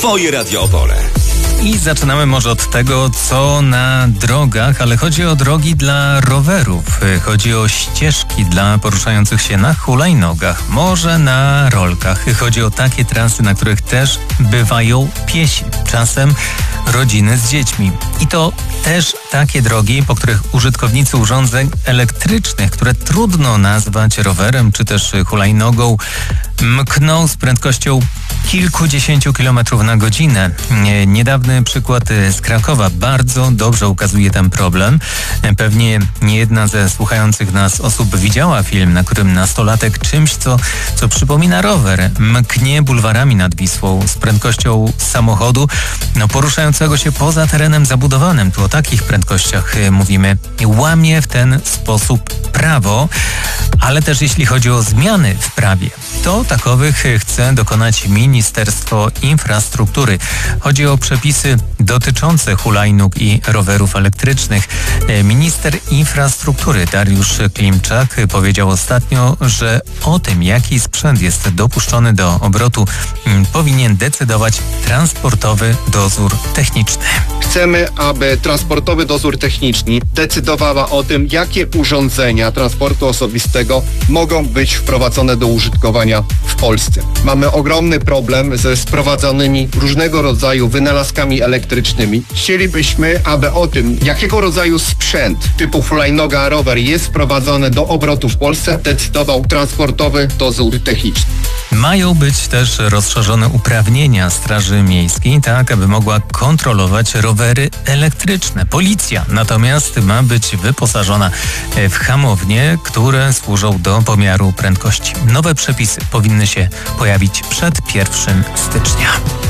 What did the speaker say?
Twoje Radio Opole. I zaczynamy może od tego, co na drogach, ale chodzi o drogi dla rowerów. Chodzi o ścieżki dla poruszających się na hulajnogach, może na rolkach. Chodzi o takie trasy, na których też bywają piesi, czasem rodziny z dziećmi. I to też takie drogi, po których użytkownicy urządzeń elektrycznych, które trudno nazwać rowerem czy też hulajnogą, mkną z prędkością kilkudziesięciu kilometrów na godzinę. Niedawny przykład z Krakowa bardzo dobrze ukazuje ten problem. Pewnie niejedna ze słuchających nas osób widziała film, na którym nastolatek czymś, co przypomina rower, mknie bulwarami nad Wisłą z prędkością samochodu poruszającego się poza terenem zabudowanym. Tu o takich prędkościach mówimy. Łamie w ten sposób prawo, ale też jeśli chodzi o zmiany w prawie, to takowych chce dokonać Ministerstwo Infrastruktury. Chodzi o przepisy dotyczące hulajnóg i rowerów elektrycznych. Minister Infrastruktury Dariusz Klimczak powiedział ostatnio, że o tym, jaki sprzęt jest dopuszczony do obrotu, powinien decydować Transportowy Dozór Techniczny. Chcemy, aby Transportowy Dozór Techniczny decydowała o tym, jakie urządzenia transportu osobistego mogą być wprowadzone do użytkowania w Polsce. Mamy ogromny problem ze sprowadzonymi różnego rodzaju wynalazkami elektrycznymi. Chcielibyśmy, aby o tym, jakiego rodzaju sprzęt typu hulajnoga, rower jest wprowadzony do obrotu w Polsce, decydował Transportowy Dozór Techniczny. Mają być też rozszerzone uprawnienia Straży Miejskiej, tak aby mogła kontrolować rowery elektryczne. Policja natomiast ma być wyposażona w hamownie, które służą do pomiaru prędkości. Nowe przepisy powinny się pojawić przed 1 stycznia.